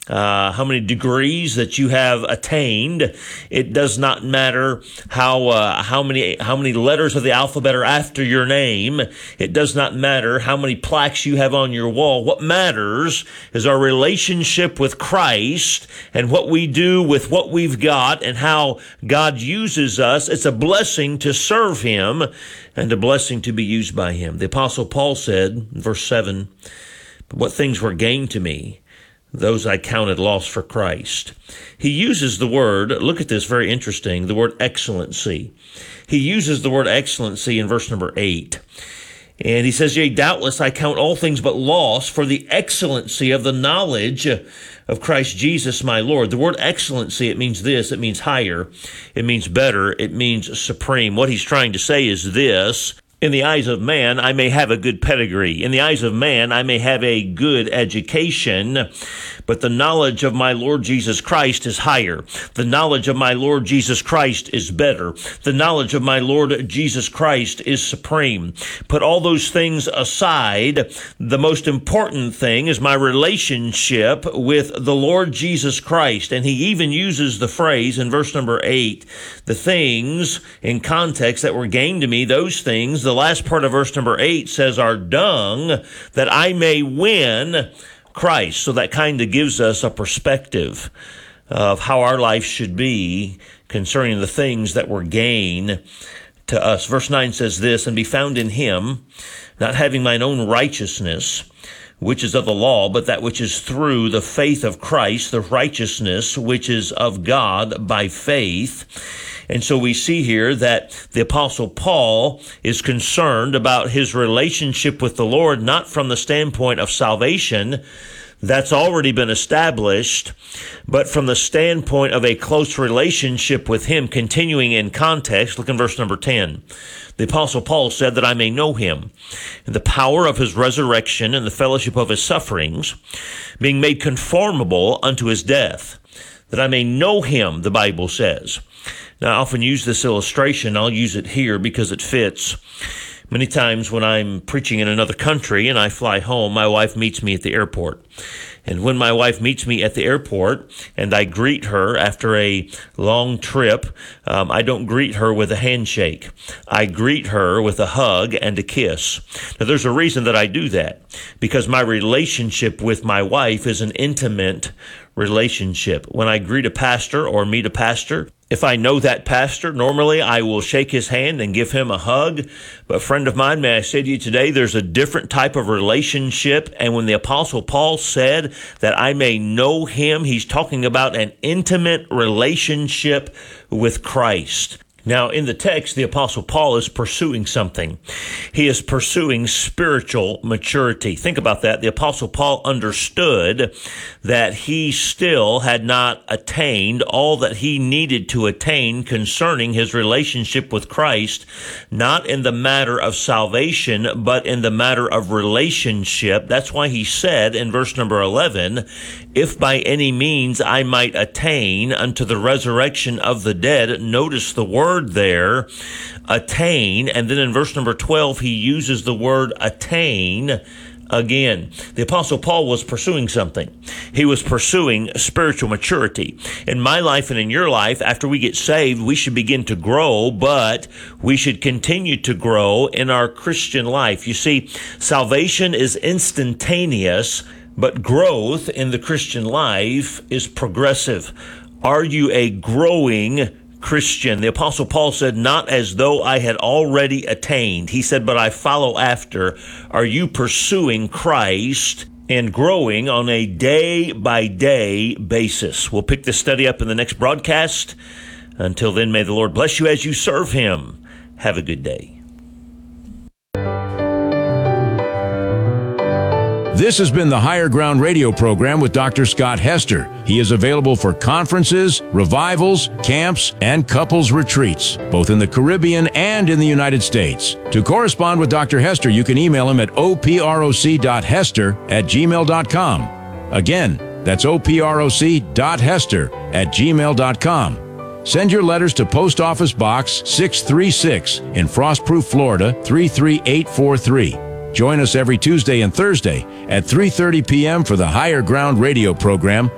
how many degrees that you have attained. It does not matter how many letters of the alphabet are after your name. It does not matter how many plaques you have on your wall. What matters is our relationship with Christ and what we do with what we've got and how God uses us. It's a blessing to serve Him and a blessing to be used by Him. The Apostle Paul said, in verse 7, "But what things were gain to me, those I counted loss for Christ." He uses the word, look at this, very interesting, the word excellency. He uses the word excellency in verse number 8. And he says, "Yea, doubtless I count all things but loss for the excellency of the knowledge of Christ Jesus my Lord." The word excellency, it means this, it means higher, it means better, it means supreme. What he's trying to say is this: in the eyes of man, I may have a good pedigree. In the eyes of man, I may have a good education, but the knowledge of my Lord Jesus Christ is higher. The knowledge of my Lord Jesus Christ is better. The knowledge of my Lord Jesus Christ is supreme. Put all those things aside. The most important thing is my relationship with the Lord Jesus Christ. And he even uses the phrase in verse number 8, the things in context that were gained to me, those things, the last part of verse number 8 says, are dung, that I may win Christ. So that kind of gives us a perspective of how our life should be concerning the things that were gain to us. Verse 9 says this, "And be found in Him, not having mine own righteousness, which is of the law, but that which is through the faith of Christ, the righteousness which is of God by faith." And so we see here that the Apostle Paul is concerned about his relationship with the Lord, not from the standpoint of salvation, that's already been established, but from the standpoint of a close relationship with Him, continuing in context. Look in verse number 10. The Apostle Paul said that I may know Him and the power of His resurrection and the fellowship of His sufferings, being made conformable unto His death, that I may know Him, the Bible says. Now, I often use this illustration. I'll use it here because it fits. Many times when I'm preaching in another country and I fly home, my wife meets me at the airport. And when my wife meets me at the airport and I greet her after a long trip, I don't greet her with a handshake. I greet her with a hug and a kiss. Now, there's a reason that I do that, because my relationship with my wife is an intimate relationship. When I greet a pastor or meet a pastor, if I know that pastor, normally I will shake his hand and give him a hug. But friend of mine, may I say to you today, there's a different type of relationship. And when the Apostle Paul said that I may know Him, he's talking about an intimate relationship with Christ. Now, in the text, the Apostle Paul is pursuing something. He is pursuing spiritual maturity. Think about that. The Apostle Paul understood that he still had not attained all that he needed to attain concerning his relationship with Christ, not in the matter of salvation, but in the matter of relationship. That's why he said in verse number 11, "If by any means I might attain unto the resurrection of the dead." Notice the word there, attain, and then in verse number 12, he uses the word attain again. The Apostle Paul was pursuing something. He was pursuing spiritual maturity. In my life and in your life, after we get saved, we should begin to grow, but we should continue to grow in our Christian life. You see, salvation is instantaneous, but growth in the Christian life is progressive. Are you a growing Christian? The Apostle Paul said, "Not as though I had already attained." He said, "But I follow after." Are you pursuing Christ and growing on a day-by-day basis? We'll pick this study up in the next broadcast. Until then, may the Lord bless you as you serve Him. Have a good day. This has been the Higher Ground radio program with Dr. Scott Hester. He is available for conferences, revivals, camps, and couples retreats, both in the Caribbean and in the United States. To correspond with Dr. Hester, you can email him at oproc.hester@gmail.com. Again, that's oproc.hester@gmail.com. Send your letters to Post Office Box 636 in Frostproof, Florida 33843. Join us every Tuesday and Thursday at 3:30 p.m. for the Higher Ground radio program